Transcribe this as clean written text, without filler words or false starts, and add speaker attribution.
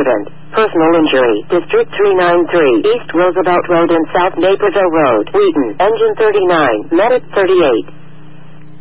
Speaker 1: Accident. Personal injury. District 393. East Roosevelt Road and South Naperville Road. Wheaton. Engine 39. Medic 38.